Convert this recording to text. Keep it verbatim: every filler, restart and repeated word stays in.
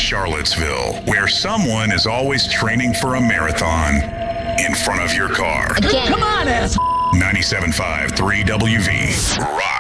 Charlottesville, where someone is always training for a marathon in front of your car. Again. Come on, ass. ninety-seven point five, three W V. Rock.